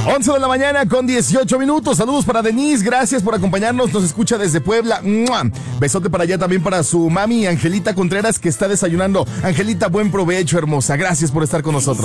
11 de la mañana con 18 minutos. Saludos para Denise, gracias por acompañarnos. Nos escucha desde Puebla. ¡Mua! Besote para allá también para su mami Angelita Contreras, que está desayunando. Angelita, buen provecho, hermosa. Gracias por estar con nosotros.